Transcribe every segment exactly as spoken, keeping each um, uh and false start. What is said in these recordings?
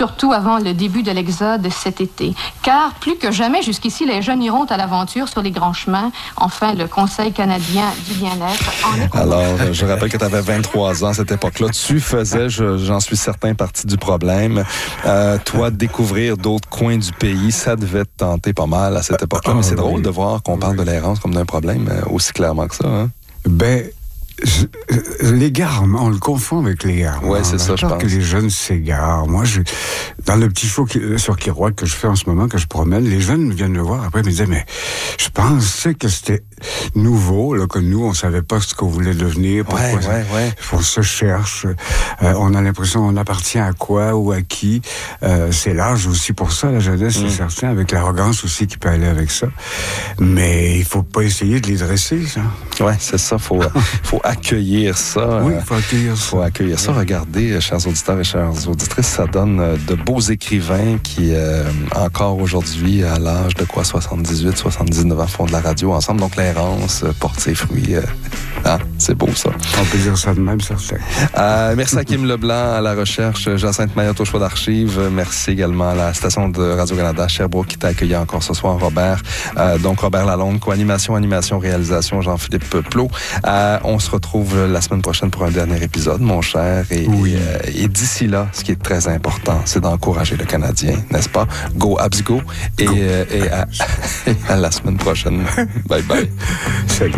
surtout avant le début de l'exode cet été. Car plus que jamais, jusqu'ici, les jeunes iront à l'aventure sur les grands chemins. Enfin, le Conseil canadien du bien-être en est... Alors, je rappelle que tu avais vingt-trois ans à cette époque-là. Tu faisais, je, j'en suis certain, partie du problème. Euh, toi, découvrir d'autres coins du pays, ça devait te tenter pas mal à cette époque-là. Mais c'est drôle de voir qu'on parle de l'errance comme d'un problème aussi clairement que ça. Hein? Ben... L'égard, on le confond avec l'égard. Oui, c'est ça, je pense. que les jeunes s'égarent. Moi, je, dans le petit show qui, sur Kiroak que je fais en ce moment, que je promène, les jeunes viennent me voir après, ils me disaient, mais je pensais que c'était nouveau, là, que nous, on savait pas ce qu'on voulait devenir, pourquoi ouais, ouais, ouais. on se cherche, euh, on a l'impression qu'on appartient à quoi ou à qui. Euh, c'est l'âge aussi pour ça, la jeunesse, mm. c'est certain, avec l'arrogance aussi qui peut aller avec ça. Mais il faut pas essayer de les dresser, ça. Ouais, c'est ça, faut, faut accueillir ça. Oui, il faut accueillir ça. faut accueillir ça. Regardez, chers auditeurs et chères auditrices, ça donne de beaux écrivains qui, euh, encore aujourd'hui, à l'âge de quoi, soixante-dix-huit, soixante-dix-neuf ans, font de la radio ensemble. Donc, l'errance porte ses fruits. Euh, hein? C'est beau, ça. On peut dire ça de même, certain. Euh, merci à Kim Leblanc à la recherche, Jacinthe Mayotte au choix d'archives. Merci également à la station de Radio-Canada Sherbrooke qui t'a accueilli encore ce soir, Robert. Euh, donc, Robert Lalonde, co-animation, animation, réalisation, Jean-Philippe Plot. Euh, on se retrouve la semaine prochaine pour un dernier épisode, mon cher. Et, oui. euh, et d'ici là, ce qui est très important, c'est d'encourager le Canadien, n'est-ce pas? Go Habs go! Et, go. Euh, et, à, et à la semaine prochaine. Bye bye. Salut.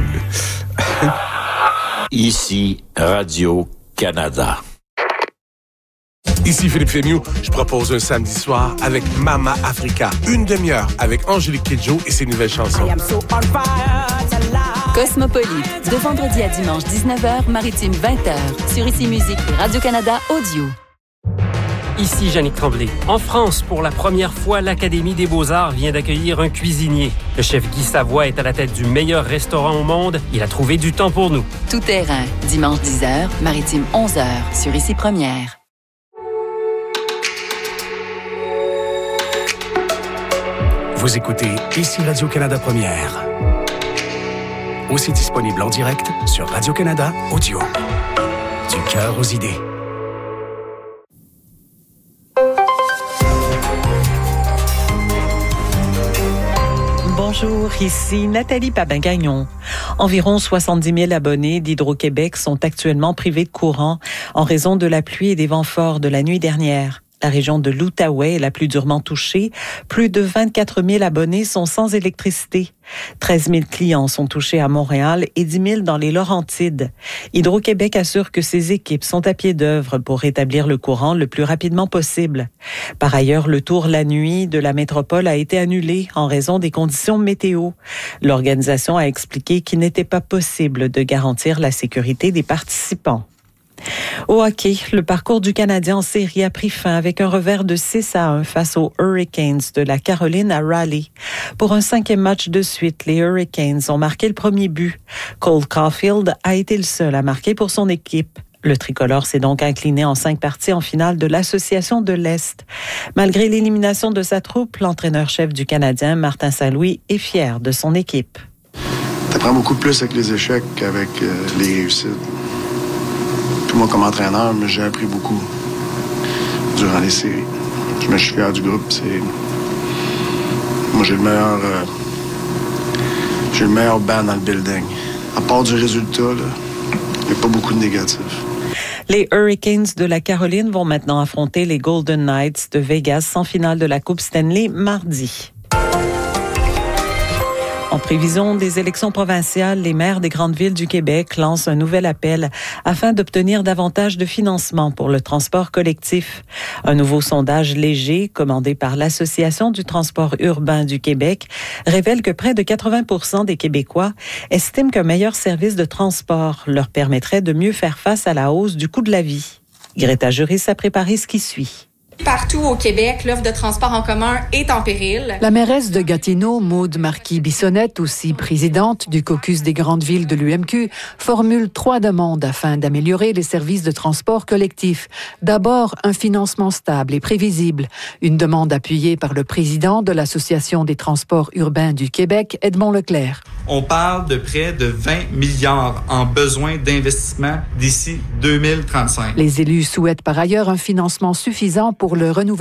Ici, Radio-Canada. Ici Philippe Fémieux, je propose un samedi soir avec Mama Africa. Une demi-heure avec Angélique Kidjo et ses nouvelles chansons. Cosmopolite, de vendredi à dimanche dix-neuf heures, maritime vingt heures, sur Ici Musique et Radio-Canada Audio. Ici Yannick Tremblay. En France, pour la première fois, l'Académie des Beaux-Arts vient d'accueillir un cuisinier. Le chef Guy Savoie est à la tête du meilleur restaurant au monde. Il a trouvé du temps pour nous. Tout terrain, dimanche dix heures, maritime onze heures, sur Ici Première. Vous écoutez Ici Radio-Canada Première. Aussi disponible en direct sur Radio-Canada Audio. Du cœur aux idées. Bonjour, ici Nathalie Papin-Gagnon. Environ soixante-dix mille abonnés d'Hydro-Québec sont actuellement privés de courant en raison de la pluie et des vents forts de la nuit dernière. La région de l'Outaouais est la plus durement touchée. Plus de vingt-quatre mille abonnés sont sans électricité. treize mille clients sont touchés à Montréal et dix mille dans les Laurentides. Hydro-Québec assure que ses équipes sont à pied d'œuvre pour rétablir le courant le plus rapidement possible. Par ailleurs, le tour la nuit de la métropole a été annulé en raison des conditions météo. L'organisation a expliqué qu'il n'était pas possible de garantir la sécurité des participants. Au hockey, le parcours du Canadien en série a pris fin avec un revers de six à un face aux Hurricanes de la Caroline à Raleigh. Pour un cinquième match de suite, les Hurricanes ont marqué le premier but. Cole Caulfield a été le seul à marquer pour son équipe. Le tricolore s'est donc incliné en cinq parties en finale de l'Association de l'Est. Malgré l'élimination de sa troupe, l'entraîneur-chef du Canadien, Martin Saint-Louis, est fier de son équipe. T'apprends beaucoup plus avec les échecs qu'avec euh, les réussites. Moi, comme entraîneur, j'ai appris beaucoup durant les séries. Je me suis fier du groupe. C'est... Moi, j'ai le meilleur... Euh... J'ai le meilleur band dans le building. À part du résultat, il n'y a pas beaucoup de négatifs. Les Hurricanes de la Caroline vont maintenant affronter les Golden Knights de Vegas en finale de la Coupe Stanley mardi. En prévision des élections provinciales, les maires des grandes villes du Québec lancent un nouvel appel afin d'obtenir davantage de financement pour le transport collectif. Un nouveau sondage léger, commandé par l'Association du transport urbain du Québec, révèle que près de quatre-vingts pour cent des Québécois estiment qu'un meilleur service de transport leur permettrait de mieux faire face à la hausse du coût de la vie. Greta Juris a préparé ce qui suit. Partout au Québec, l'offre de transport en commun est en péril. La mairesse de Gatineau, Maude Marquis-Bissonnette, aussi présidente du caucus des grandes villes de l'U M Q, formule trois demandes afin d'améliorer les services de transport collectif. D'abord, un financement stable et prévisible. Une demande appuyée par le président de l'Association des transports urbains du Québec, Edmond Leclerc. On parle de près de vingt milliards en besoin d'investissement d'ici deux mille trente-cinq. Les élus souhaitent par ailleurs un financement suffisant pour le renouvellement